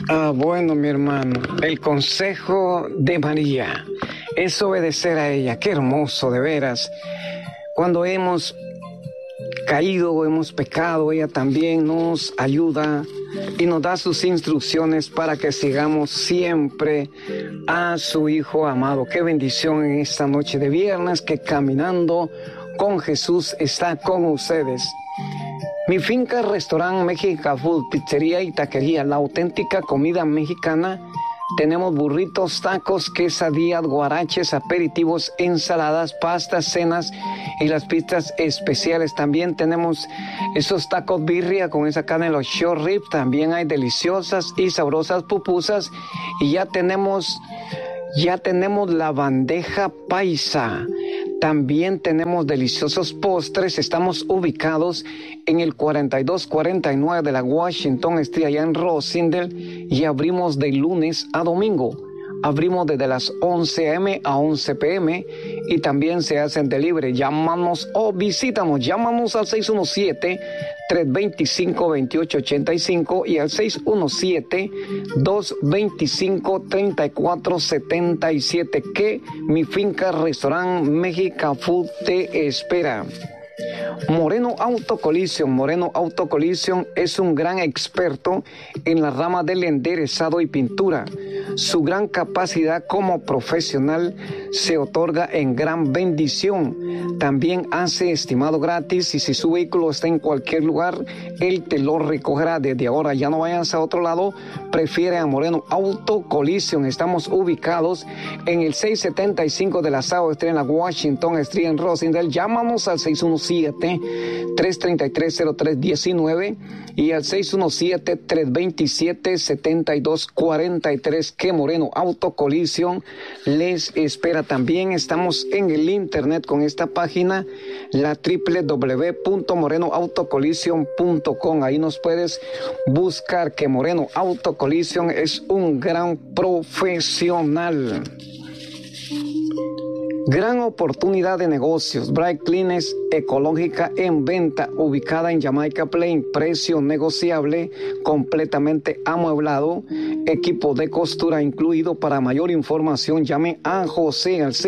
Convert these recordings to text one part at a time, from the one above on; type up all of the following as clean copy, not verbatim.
Bueno, mi hermano, el consejo de María es obedecer a ella. Qué hermoso, de veras. Cuando hemos caído o hemos pecado, ella también nos ayuda y nos da sus instrucciones para que sigamos siempre a su Hijo amado. Qué bendición en esta noche de viernes que Caminando con Jesús está con ustedes. Mi finca, restaurante México Food, pizzería y taquería, la auténtica comida mexicana. Tenemos burritos, tacos, quesadillas, guaraches, aperitivos, ensaladas, pastas, cenas y las pizzas especiales. También tenemos esos tacos birria con esa carne, los short ribs. También hay deliciosas y sabrosas pupusas. Y ya tenemos la bandeja paisa. También tenemos deliciosos postres. Estamos ubicados en el 4249 de la Washington Street, allá en Rosendale, y abrimos de lunes a domingo. Abrimos desde las 11 a.m. a 11 p.m. y también se hacen delivery. Llámanos o visítanos. Llámanos al 617-325-2885 y al 617-225-3477. Que mi finca, restaurante México Food te espera. Moreno Auto Collision. Moreno Auto Collision es un gran experto en la rama del enderezado y pintura. Su gran capacidad como profesional se otorga en gran bendición. También hace estimado gratis y si su vehículo está en cualquier lugar, él te lo recogerá. Desde ahora ya no vayas a otro lado, prefiere a Moreno Auto Collision. Estamos ubicados en el 675 de la South Street en la Washington Street en Rosendale. Llámanos al 617-333-0319 y al 617-327-7243. Que Moreno Auto Collision les espera. También estamos en el internet con esta página, la www.morenoautocollision.com. Ahí nos puedes buscar. Que Moreno Auto Collision es un gran profesional. Gran oportunidad de negocios. Bright Cleaners ecológica en venta, ubicada en Jamaica Plain. Precio negociable, completamente amueblado, equipo de costura incluido. Para mayor información llame a José al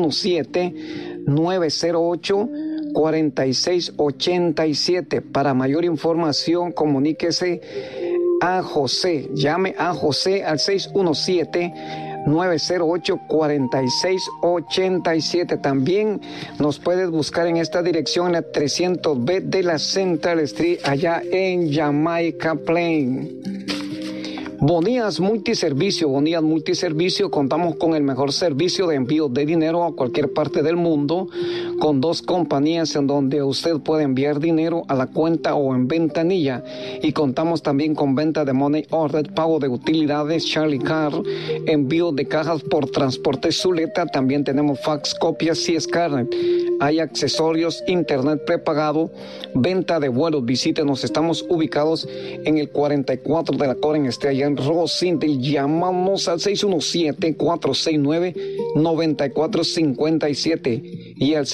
617-908-4687. Para mayor información comuníquese a José. Llame a José al 617-908-4687. También nos puedes buscar en esta dirección, en la 300B de la Central Street, allá en Jamaica Plain. Bonías Multiservicio. Bonías Multiservicio, contamos con el mejor servicio de envío de dinero a cualquier parte del mundo, con 2 compañías en donde usted puede enviar dinero a la cuenta o en ventanilla, y contamos también con venta de money order, pago de utilidades, Charlie Car, envío de cajas por transporte Zuleta. También tenemos fax, copias y escáner. Hay accesorios, internet prepagado, venta de vuelos. Visítenos, estamos ubicados en el 44 de la Coren Street, allá en Rosendale. Llamamos al 617-469-9457 y al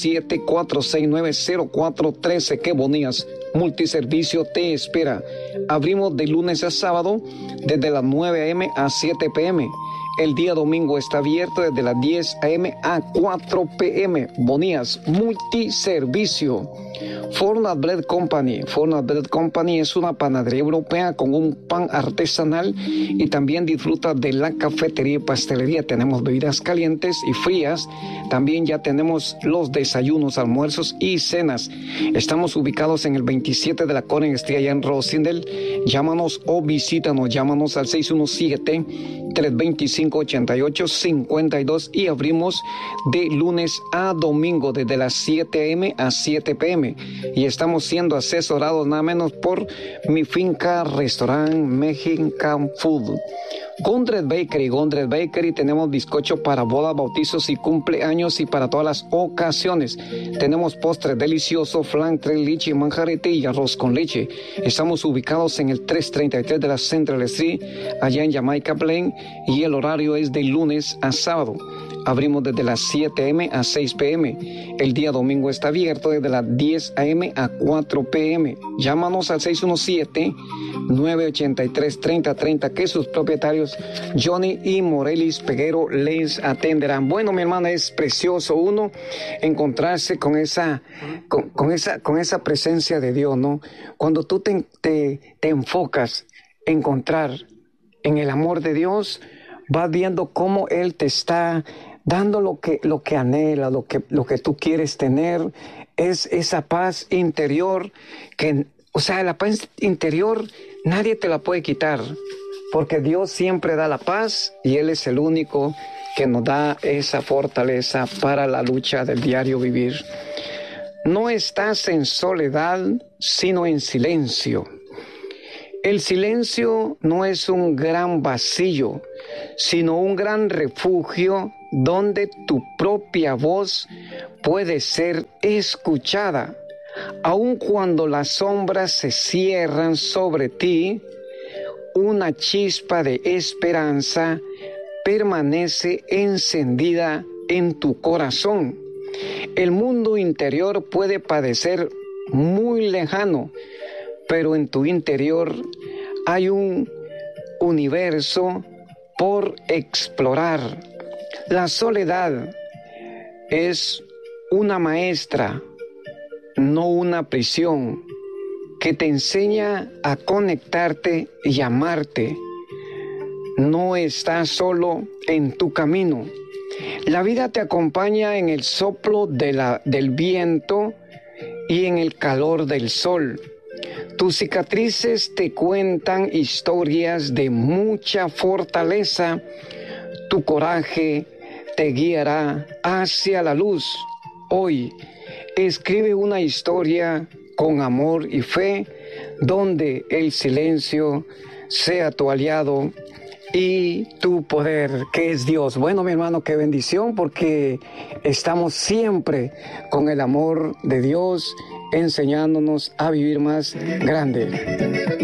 617-469-0413. Que Bonías Multiservicio te espera. Abrimos de lunes a sábado desde las 9 a.m. a 7 p.m. El día domingo está abierto desde las 10 a.m. a 4 p.m. Bonías Multiservicio. Fornat Bread Company. Fornat Bread Company es una panadería europea con un pan artesanal y también disfruta de la cafetería y pastelería. Tenemos bebidas calientes y frías. También ya tenemos los desayunos, almuerzos y cenas. Estamos ubicados en el 27 de la Coren Street, allá en Rosendale. Llámanos o visítanos. Llámanos al 617-325-8852 y abrimos de lunes a domingo desde las 7 a.m. a 7 p.m. y estamos siendo asesorados nada menos por Mi Finca Restaurant Mexican Food. Gondred Bakery. Gondred Bakery, tenemos bizcocho para bodas, bautizos y cumpleaños y para todas las ocasiones. Tenemos postres deliciosos, flan, tres leche, manjarete y arroz con leche. Estamos ubicados en el 333 de la Central Street, allá en Jamaica Plain, y el horario es de lunes a sábado. Abrimos desde las 7 a.m. a 6 p.m. El día domingo está abierto desde las 10 a.m. a 4 p.m. Llámanos al 617-983-3030 que sus propietarios Johnny y Morelis Peguero les atenderán. Bueno, mi hermana, es precioso uno encontrarse con esa presencia de Dios, ¿no? Cuando tú te enfocas en encontrar en el amor de Dios, vas viendo cómo Él te está dando lo que anhela, lo que tú quieres tener, es esa paz interior la paz interior nadie te la puede quitar, porque Dios siempre da la paz y Él es el único que nos da esa fortaleza para la lucha del diario vivir. No estás en soledad, sino en silencio. El silencio no es un gran vacío, sino un gran refugio donde tu propia voz puede ser escuchada. Aun cuando las sombras se cierran sobre ti, una chispa de esperanza permanece encendida en tu corazón. El mundo interior puede parecer muy lejano, pero en tu interior hay un universo por explorar. La soledad es una maestra, no una prisión, que te enseña a conectarte y amarte. No estás solo en tu camino. La vida te acompaña en el soplo del viento y en el calor del sol. Tus cicatrices te cuentan historias de mucha fortaleza. Tu coraje te guiará hacia la luz. Hoy, escribe una historia con amor y fe, donde el silencio sea tu aliado y tu poder, que es Dios. Bueno, mi hermano, qué bendición, porque estamos siempre con el amor de Dios enseñándonos a vivir más grande.